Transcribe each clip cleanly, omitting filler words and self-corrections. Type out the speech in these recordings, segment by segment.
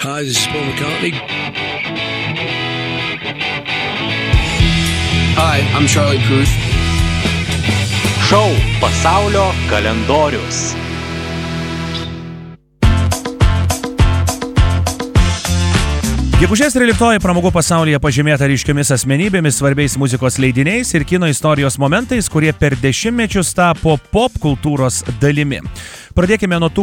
Hi, this is Paul McCartney. Hi, I'm Charlie Puth. Šou pasaulio kalendorius. Gegužės 13 pramogų pasaulyje pažymėta ryškiomis asmenybėmis, svarbiais muzikos leidiniais ir kino istorijos momentais, kurie per dešimtmečius tapo pop kultūros dalimi. Pradėkime nuo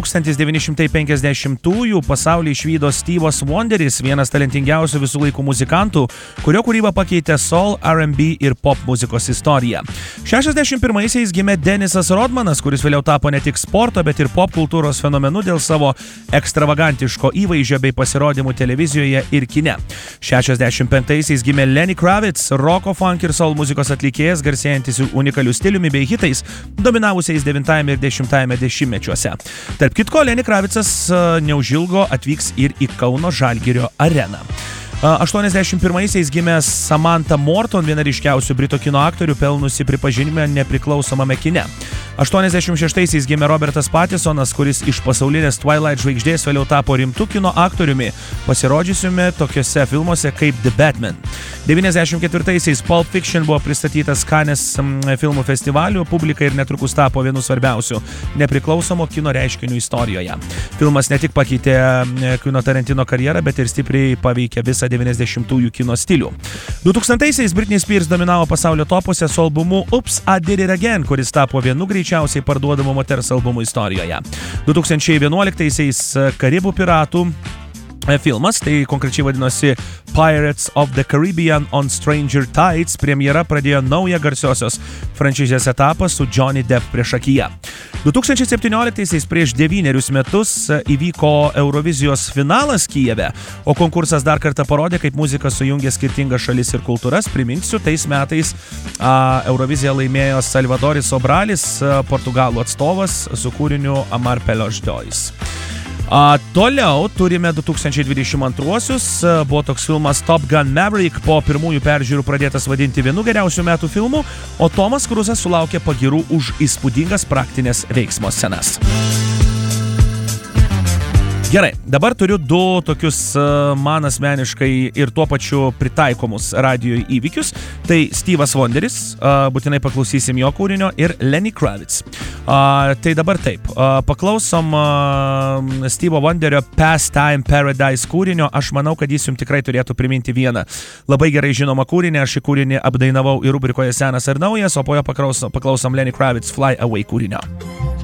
1950-ųjų. Pasaulį išvydo Steve'as Wonderis, vienas talentingiausių visų laikų muzikantų, kurio kūryba pakeitė soul, R&B ir pop muzikos istoriją. 61-aisiais gimė Denisas Rodmanas, kuris vėliau tapo ne tik sporto, bet ir pop kultūros fenomenu dėl savo ekstravagantiško įvaizdžio bei pasirodymų televizijoje ir kine. 65-aisiais gimė Lenny Kravitz, roko, funk ir soul muzikos atlikėjas, garsėjantis unikalių stiliumi bei hitais, dominavusiais 9 ir 10 dešimtmečiuose. Tarp kitko, Lenny Kravicas neužilgo atvyks ir į Kauno Žalgirio areną. 81-aisiais gimė Samantha Morton, viena ryškiausių Britų kino aktorių, pelnusi pripažinimą nepriklausomame kine. 86-aisiais gimė Robertas Pattisonas, kuris iš pasaulinės Twilight žvaigždės vėliau tapo rimtu kino aktoriumi, pasirodžiusiumi tokiuose filmuose kaip The Batman. 94-aisiais Pulp Fiction buvo pristatytas Cannes filmų festivalių publikai ir netrukus tapo vienu svarbiausių nepriklausomo kino reiškinių istorijoje. Filmas ne tik pakeitė Quentin Tarantino karjerą, bet ir stipriai paveikė visą 90-ųjų kino stilių. 2000-aisiais Britney Spears dominavo pasaulio topuose su albumu Oops, I Did It Again, kuris tapo vienu greičiausiai parduodamų moters albumų istorijoje. 2011-aisiais Karibų piratų filmas, tai konkrečiai vadinosi Pirates of the Caribbean on Stranger Tides, premjera pradėjo naują garsiosios franšizės etapą su Johnny Depp priešakyje. 2017-aisiais prieš 9 metus įvyko Eurovizijos finalas Kijeve, o konkursas dar kartą parodė, kaip muzika sujungia skirtingas šalis ir kultūras. Priminsiu, tais metais Euroviziją laimėjo Salvadoris Sobralis, portugalų atstovas su kūriniu Amar Pelos Dois. Toliau turime 2022-uosius, buvo toks filmas Top Gun Maverick, po pirmųjų peržiūrų pradėtas vadinti vienu geriausių metų filmų, o Tomas Kruzas sulaukė pagyrų už įspūdingas praktinės veiksmo scenas. Gerai, dabar turiu du tokius man asmeniškai ir tuo pačiu pritaikomus radijo įvykius. Tai Steve'as Wonderis, būtinai paklausysim jo kūrinio, ir Lenny Kravitz. Tai dabar taip, paklausom Steve'o Wonderio Pastime Paradise kūrinio. Aš manau, kad jis jums tikrai turėtų priminti vieną labai gerai žinomą kūrinį. Aš šį kūrinį apdainavau ir rubrikoje Senas ar naujas, o po jo paklausom Lenny Kravitz Fly Away kūrinio.